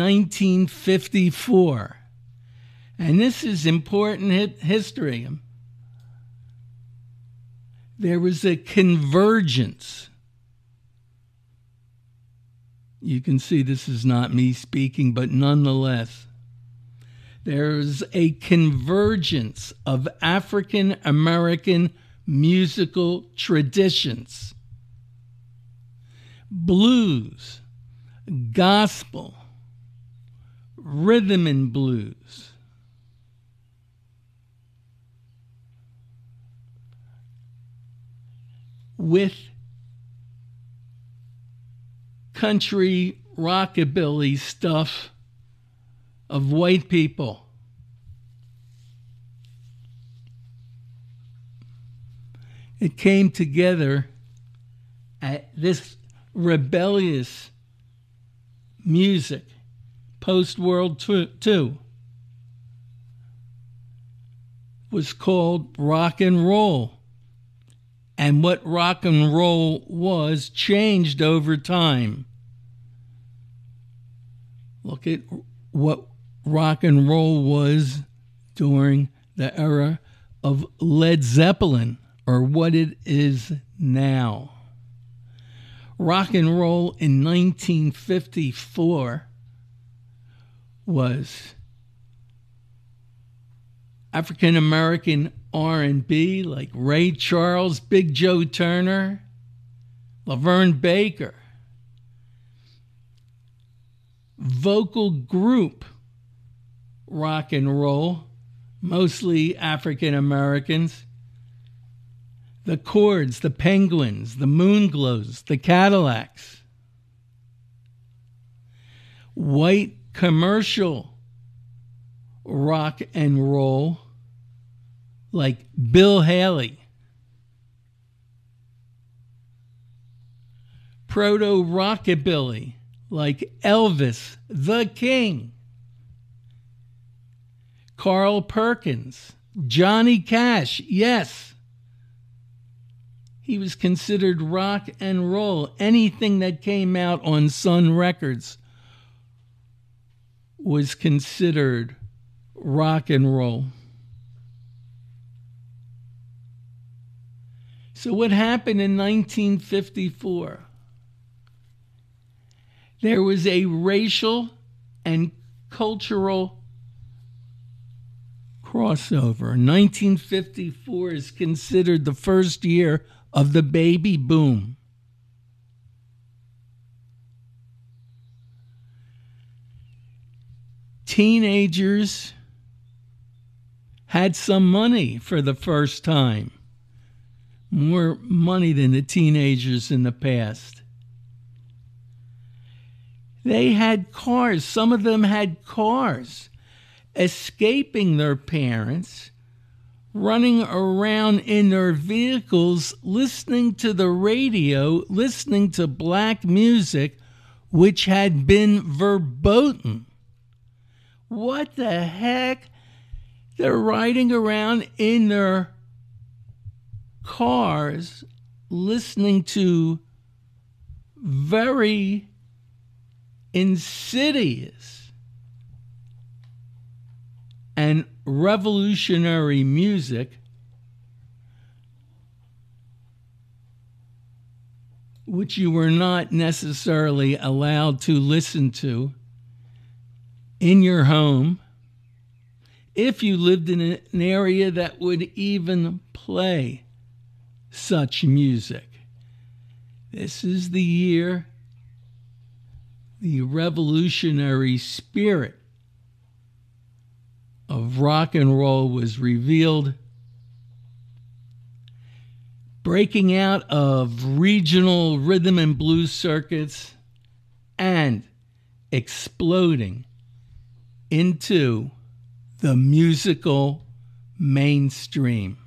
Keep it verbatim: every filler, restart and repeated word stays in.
nineteen fifty-four. And this is important history. There was a convergence. You can see this is not me speaking, but nonetheless, there's a convergence of African American musical traditions. Blues, gospel, rhythm and blues, with country rockabilly stuff of white people. It came together at this rebellious music post-World Two was called rock and roll. And what rock and roll was changed over time. Look at what rock and roll was during the era of Led Zeppelin, or what it is now. Rock and roll in nineteen fifty-four was African American R and B like Ray Charles, Big Joe Turner, Laverne Baker. Vocal group rock and roll, mostly African Americans. The Chords, the Penguins, the Moonglows, the Cadillacs. White commercial rock and roll like Bill Haley. Proto-rockabilly like Elvis the King. Carl Perkins, Johnny Cash, yes. He was considered rock and roll. Anything that came out on Sun Records was considered rock and roll. So what happened in nineteen fifty-four? There was a racial and cultural crossover. nineteen fifty-four is considered the first year of the baby boom. Teenagers had some money for the first time. More money than the teenagers in the past. They had cars. Some of them had cars, escaping their parents, running around in their vehicles, listening to the radio, listening to black music, which had been verboten. What the heck? They're riding around in their cars, listening to very insidious and revolutionary music, which you were not necessarily allowed to listen to in your home if you lived in an area that would even play such music. This is the year the revolutionary spirit of rock and roll was revealed, breaking out of regional rhythm and blues circuits and exploding into the musical mainstream.